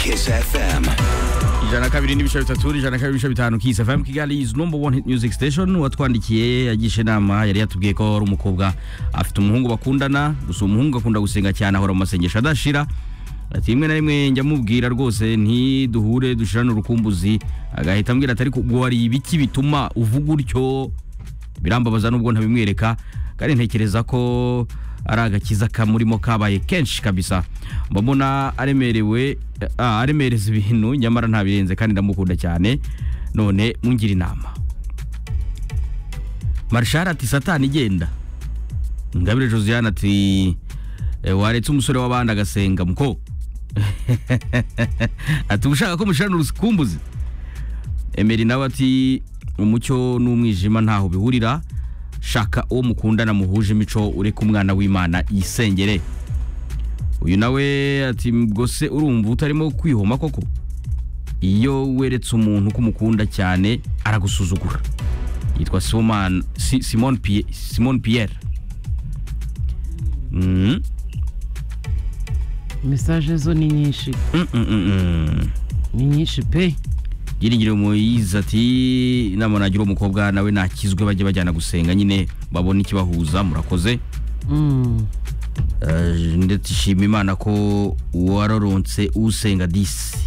Kiss FM. Ijana kabiri n'ibisha bitatu, ijana kabiri n'ibisha bitanu. Kiss FM Kigali is number one hit music station. Watwandikiye yagishe nama yari yatubwiye ko ari umukobwa afite umuhungu bakundana, gusa umuhungu akunda gusenga cyane ahora mu masengesho adashira. Ati rimwe na rimwe njya mubwira rwose nti duhure dushirana urukumbuzi, agahita ambwira atari kubwo ari ibiki bituma uvuga utyo. Birambabaza nubwo ntabimwereka, kandi ntekereza ko ari agakiza kamurimo kabaye kenshi kabisa. Mbona aremereza ibintu nyamara ntabirenze kandi ndamukunda cyane, none mungira inama. Marshal ati Satani igenda. Ngabire Josiane ati waretse umusore w'abandi agasenga muko. Ati ushaka ko mushirana urukumbuzi. Emery nawe ati umucyo n'umwijima ntaho bihurira, shaka uwo mukundana muhuje imico ureka umwana w'Imana yisengere. Uyu nawe ati gose urumva utarimo kwihoma koko, iyo weretse umuntu kumukunda cyane aragusuzugura. Yitwa Simon Pierre. Message zo ni nyinshi. Ni nyinshi pe. Giringire Moise ati inama nagira umukobwa nawe nakizwe bajye bajyana gusenga nyine babona ikibahuza. Murakoze. Ndetse shima Imana ko wararonse usenga disi.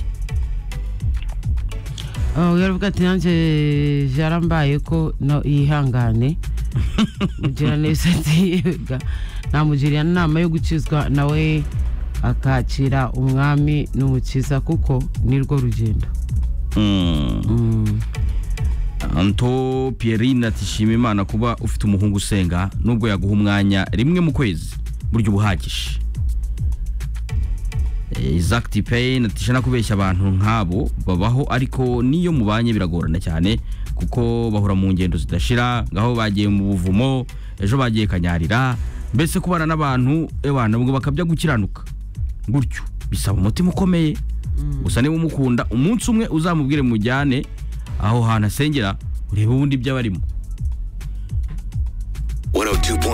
Yaravuga ati nanje jarambaye ko no yihangane. Mugira neza ati namugiriye inama yo gukizwa nawe akakira umwami n'umukiza kuko nirwo rugendo. Anto Pierrine ati shima Imana kuba ufite umuhungu usenga nubwo yaguha umwanya rimwe mu kwezi buryo buhagije. Exact Pain ati shana kubeshya abantu nkabo babaho ariko niyo mubanye biragorana cyane kuko bahora mu ngendo zidashira, ngaho bagiye mu buvumo, ejo bagiye kanyarira, mbese kubana n'abantu nubwo bakabya gukiranuka gutyo bisaba umutima ukomeye. Gusa niba umukunda umunsi umwe uzamubwire mujyane aho hana sengera urebe ubundi by'abarimo. 102.